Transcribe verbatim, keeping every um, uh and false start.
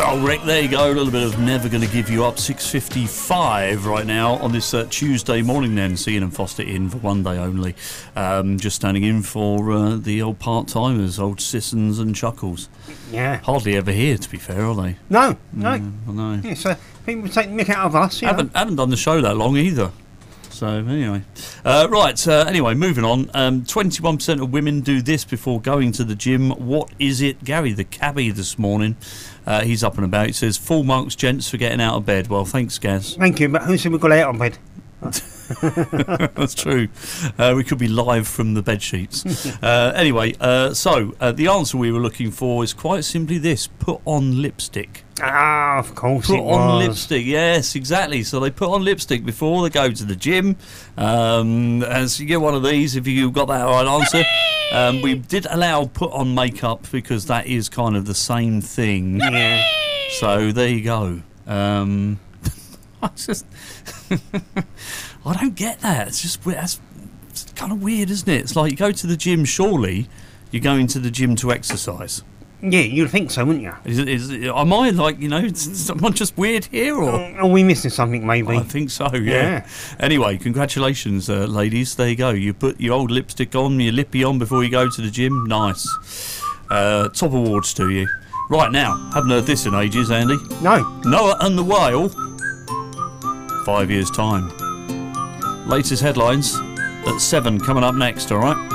Oh, Rick, there you go. A little bit of Never Gonna Give You Up. six fifty-five right now on this uh, Tuesday morning then. Seeing and Foster in for one day only. Um, just standing in for uh, the old part-timers, old Sissons and Chuckles. Yeah. Hardly ever here, to be fair, are they? No, no. Mm, I know. Yeah, so people take the mick out of us. You Haven't, know. haven't done the show that long either. So, anyway. Uh, right, uh, anyway, moving on. Um, twenty-one percent of women do this before going to the gym. What is it? Gary, the cabbie this morning, uh, he's up and about. He says, full marks, gents, for getting out of bed. Well, thanks, Gaz. Thank you, but who said we got out of bed? That's true. Uh, we could be live from the bed sheets. uh, anyway, uh, so uh, the answer we were looking for is quite simply this: put on lipstick. Ah, of course Put it on was. lipstick, yes, exactly. So they put on lipstick before they go to the gym. Um, and so you get one of these if you got that right answer. Um, we did allow put on makeup because that is kind of the same thing. Yeah. So there you go. Um, I just, I don't get that. It's just weird. That's it's kind of weird, isn't it? It's like you go to the gym. Surely you're going to the gym to exercise. Yeah, you'd think so, wouldn't you? Is, is am I like you know? Is someone just weird here, or Are we missing something, maybe? I think so. Yeah. Yeah. Anyway, congratulations, uh, ladies. There you go. You put your old lipstick on, your lippy on before you go to the gym. Nice. Uh, top awards to you. Right now, haven't heard this in ages, Andy. No. Noah and the Whale. Five years time. Latest headlines at seven coming up next. All right.